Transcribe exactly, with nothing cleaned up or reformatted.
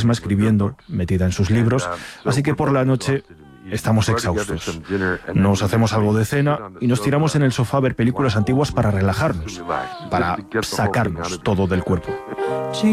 misma escribiendo, metida en sus libros, así que por la noche estamos exhaustos. Nos hacemos algo de cena y nos tiramos en el sofá a ver películas antiguas para relajarnos, para sacarnos todo del cuerpo.